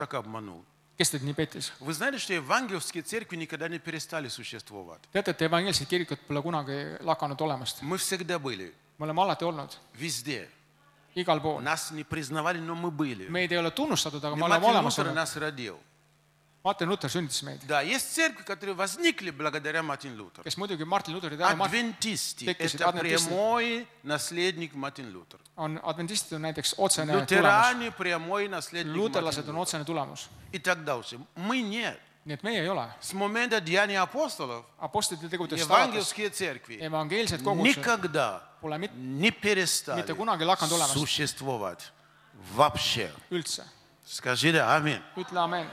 так обманул. Kes teid nii pettis? Вы знаете, что евангельские церкви никогда не перестали существовать? Teate, et evangeelsed kirikud pole kunagi lakanud olemast. Мы всегда были, Me oleme alati olnud, везде. igal pool. Нас не признавали, но мы были. Meid ei ole tunnustatud, aga И me oleme Мартин olemas Лютер olnud. нас родил. Martin Luther sündis meid, Да, есть церкви, которые возникли благодаря Мартину Лютеру. kes muidugi Martin Lutheri tänu Адвентисты – tekkisid это adventistid. прямой наследник Мартин Лютер. On adventistid on näiteks otsene tulemus. Лютеране – прямой наследник Luterlased Мартина on otsene tulemus. и так дальше. Мы нет. Nii et meie ei ole. С момента Деяния апостолов Apostlite tegudest alates евангельские церкви evangeelsed kogudused никогда pole не перестали mitte kunagi lakanud olemast существовать вообще. üldse. Скажите аминь. Ütle amen.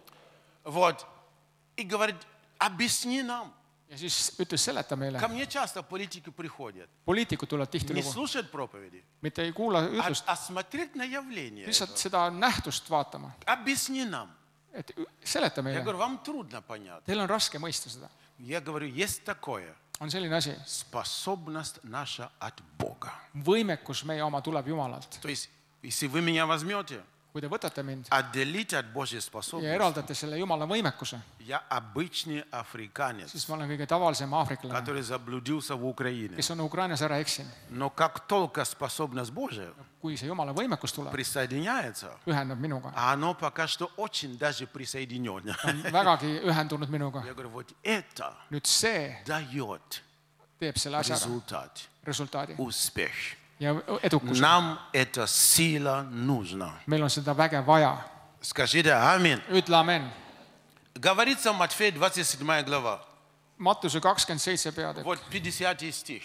Вот. И говорит, объясни нам. Ja siis ütles seleta meile. Ко мне часто политики приходят. Poliitikud tulevad Не tihtilugu. слушают проповеди, Mitte ei kuula ütlust, а смотреть на явление. lihtsalt seda nähtust vaatama. Объясни нам. Et seleta Я meile. говорю, вам трудно понять. Teil on raske mõista seda. Я говорю, есть такое. On selline asi. Способность наша от Бога. Võimekus meie oma tuleb Jumalalt. То есть, если вы меня возьмете, Kui te võtate mind отделите от Божьей ja способности, eraldate selle Jumala võimekuse, я обычный африканец, siis ma olen kõige tavalisem aafriklane, который заблудился в Украине. kes on Ukrainas ära eksinud. Но как только способность Божия Kui see Jumala võimekus tuleb, присоединяется, ühendab minuga. а оно пока что очень даже присоединено. Ta on vägagi ühendunud minuga. Я говорю, вот это Nüüd see дает teeb selle asja ära, результат, resultaadi успех. ja edukuse. Нам эта сила нужна. Meil on seda väge vaja. Скажите аминь. Ütle amen. Говорится в Матфея 27 глава. Mattuse 27 peatükk Вот 50 стих.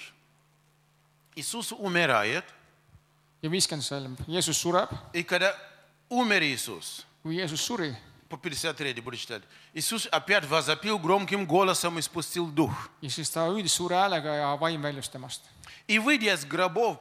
Иисус умирает, ja 50 salm. Jeesus sureb. и когда умер Иисус, Kui Jeesus suri, по 53 буду читать, Иисус опять возопил громким голосом и спустил дух. ja siis ta hüüdis suure häälega ja vaim väljus temast. И выйдя из гробов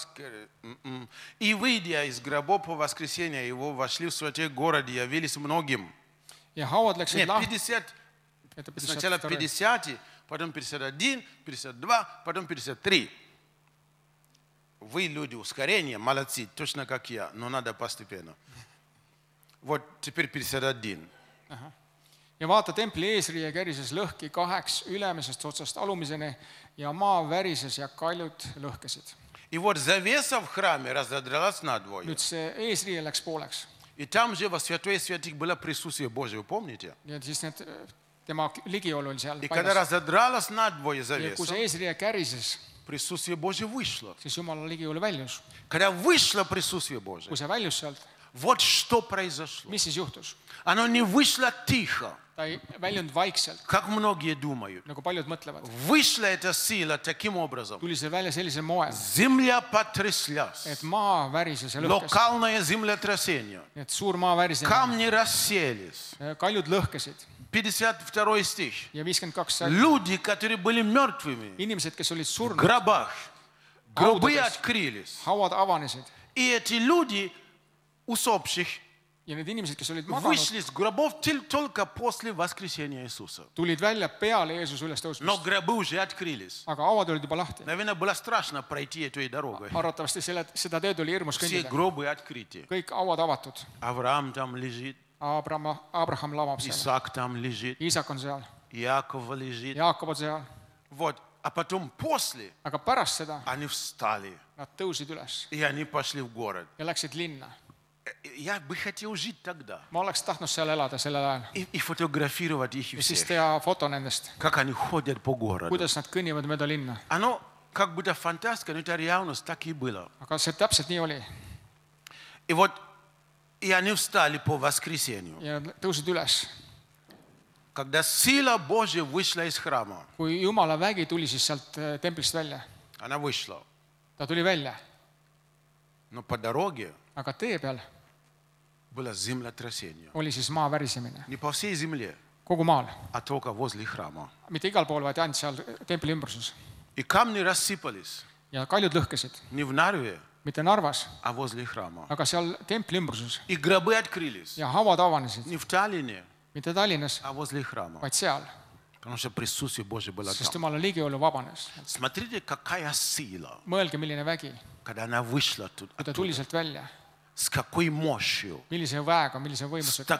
по воскресенье его, вошли в святой город и явились многим. Ja hauad läksid Нет, lahti. 50, Это сначала 52. 50, потом 51, 52, потом 53. Вы, люди ускорения, молодцы, точно как я, но надо постепенно. Вот теперь 51. Ja vaata, templi eesriie kärises lõhki 2 ülemisest otsast alumiseni ja maa värises ja kaljud lõhkesid. И вот завеса в храме разодралась надвое. Nüüd see eesriie läks pooleks. И там же во святой святых было присутствие Божие, вы помните? Ja siis tema ligiolu oli seal И когда paigas. разодралась надвое Ja kui завеса, see eesriie kärises, присутствие Божие вышло. siis Jumala ligiolu väljus. Когда вышло присутствие Божие, Kui see väljus sealt, вот что произошло. mis siis juhtus? Оно не вышло тихо, Ta ei väljunud vaikselt, как многие думают. nagu paljud mõtlevad. Вышла эта сила таким образом. Tuli see välja sellisel moel, Земля потряслась. et maa värises ja lõhkes. Локальное землетрясение. Nii et suur maa värisemine, Камни расселись. kaljud lõhkesid 52 стих. ja 52 salm. Люди, которые были мертвыми Inimesed, kes olid в surnud, гробах, гробы Haudades. открылись. hauad avanesid И эти люди, усопших, ja need inimesed, kes olid maganud, вышли из гробов только после воскресения Иисуса. tulid välja peale Jeesuse Но ülestõusmist. гробы уже открылись. Aga avad olid juba lahti. Наверное, было страшно пройти этой дорогой. Arvatavasti seda teed oli hirmus Все kõndida. гробы открыты. Kõik avad avatud. Авраам там лежит, Abraham lamab seal. Исаак там лежит, Iisak on seal. Иаков лежит. Jaakov on seal. Вот. А потом после Aga pärast seda они встали, nad tõusid üles и они пошли в город. ja läksid linna. Я бы хотел жить тогда Ma oleks tahtnud seal elada sellel ajal. и фотографировать их Ja siis всех, teha foto nendest, как они ходят по городу. kuidas nad kõnnivad mööda linna. Оно как будто фантастика, но это реальность, так и было. Aga see täpselt nii oli. И вот и они встали по воскресенью. Ja nad tõusid üles. Когда сила Божья вышла из храма, Kui Jumala vägi tuli siis sealt templist välja. она вышла. Ta tuli välja. Но по дороге Aga tee peal было землетрясение. oli siis maa värisemine. Не по всей земле, Kogu maal. а только возле храма. Mitte igal pool, vaid ainult seal templi ümbruses. И камни рассыпались Ja kaljud lõhkesid. не в Нарве, Mitte Narvas, а возле храма. aga seal templi ümbruses. И гробы открылись Ja havad avanesid. не в Таллине, Mitte Tallinnas, а возле храма. vaid seal. Потому что присутствие Божье было Sest там. Jumala ligiolu vabanes. Смотрите, какая сила, Mõelge, milline vägi, когда она вышла тут, kui ta tuli sealt välja. с какой мощью, Millise väega, millise с võimusega.